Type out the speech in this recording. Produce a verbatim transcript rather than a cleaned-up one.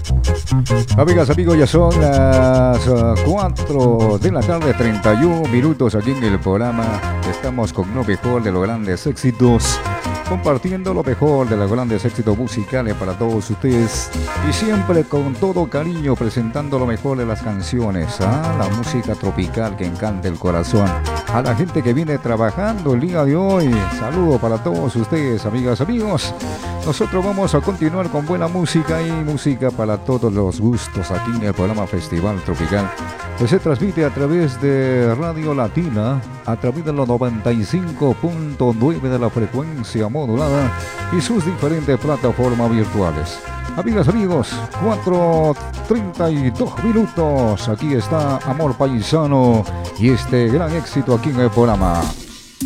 Amigas, amigos, ya son las uh, cuatro de la tarde, treinta y uno minutos aquí en el programa. Estamos con lo mejor de los grandes éxitos, compartiendo lo mejor de los grandes éxitos musicales para todos ustedes y siempre con todo cariño presentando lo mejor de las canciones, ¿ah? La música tropical que encanta el corazón. A la gente que viene trabajando el día de hoy, saludo para todos ustedes, amigas, amigos. Nosotros vamos a continuar con buena música y música para todos los gustos aquí en el programa Festival Tropical, que se transmite a través de Radio Latina, a través de los noventa y cinco punto nueve de la frecuencia modulada y sus diferentes plataformas virtuales. Amigas, amigos, cuatro treinta y dos minutos, aquí está Amor Paisano y este gran éxito aquí en el programa.